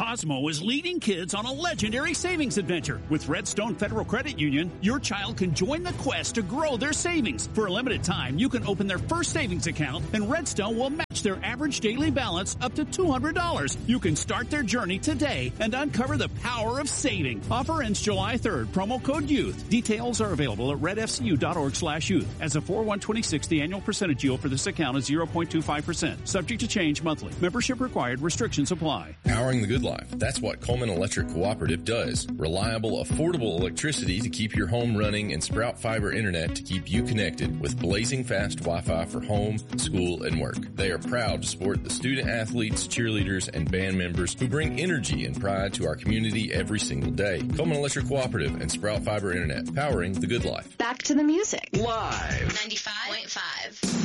Cosmo is leading kids on a legendary savings adventure. With Redstone Federal Credit Union, your child can join the quest to grow their savings. For a limited time, you can open their first savings account, and Redstone will match their average daily balance up to $200. You can start their journey today and uncover the power of saving. Offer ends July 3rd. Promo code YOUTH. Details are available at redfcu.org/youth. As a 4/126, the annual percentage yield for this account is 0.25%. Subject to change monthly. Membership required. Restrictions apply. Powering the good life. That's what Coleman Electric Cooperative does. Reliable, affordable electricity to keep your home running and Sprout Fiber Internet to keep you connected with blazing fast Wi-Fi for home, school, and work. They are proud to support the student athletes, cheerleaders, and band members who bring energy and pride to our community every single day. Coleman Electric Cooperative and Sprout Fiber Internet. Powering the good life. Back to the music. Live. 95.5.